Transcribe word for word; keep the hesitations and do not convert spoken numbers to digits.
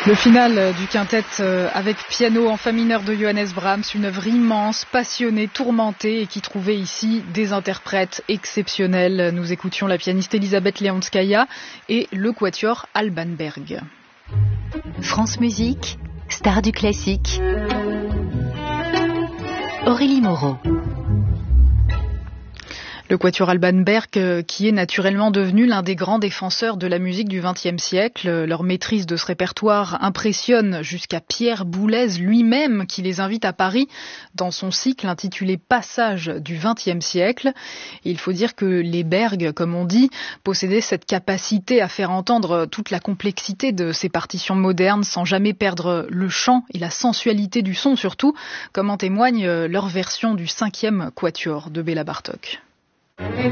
Le final du quintet avec piano en fa mineur de Johannes Brahms, une œuvre immense, passionnée, tourmentée et qui trouvait ici des interprètes exceptionnels. Nous écoutions la pianiste Elisabeth Leonskaya et le quatuor Alban Berg. France Musique, star du classique. Aurélie Moreau. Le quatuor Alban Berg, qui est naturellement devenu l'un des grands défenseurs de la musique du vingtième siècle. Leur maîtrise de ce répertoire impressionne jusqu'à Pierre Boulez lui-même, qui les invite à Paris dans son cycle intitulé Passage du vingtième siècle. Et il faut dire que les Berg, comme on dit, possédaient cette capacité à faire entendre toute la complexité de ces partitions modernes sans jamais perdre le chant et la sensualité du son surtout, comme en témoigne leur version du cinquième quatuor de Béla Bartók.